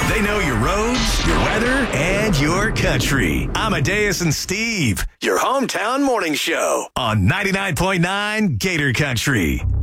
They know your roads, your weather, and your country. Amadeus and Steve, your hometown morning show on 99.9 Gator Country.